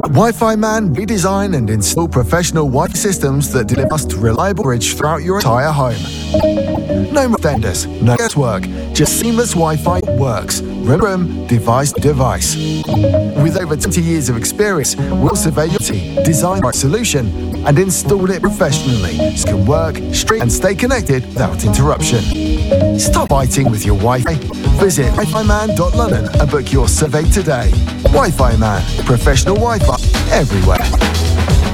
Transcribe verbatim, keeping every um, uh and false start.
Wi-Fi Man redesign and install professional Wi-Fi systems that deliver fast, reliable coverage throughout your entire home. No more vendors, no guesswork, just seamless Wi-Fi works, room room, device to device. With over twenty years of experience, we'll survey your team, design the right solution, and install it professionally so you can work, stream, and stay connected without interruption. Stop fighting with your Wi-Fi. Visit wi fi man dot london and book your survey today. Wi-Fi Man, professional Wi-Fi everywhere.